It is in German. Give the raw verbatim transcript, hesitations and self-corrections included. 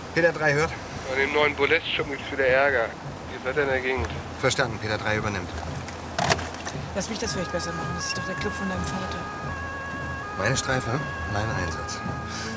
Peter drei hört. An dem neuen Bolestschub gibt's wieder Ärger. Ihr seid in der Gegend. Verstanden, Peter drei übernimmt. Lass mich das vielleicht besser machen. Das ist doch der Club von deinem Vater. Meine Streife, mein Einsatz.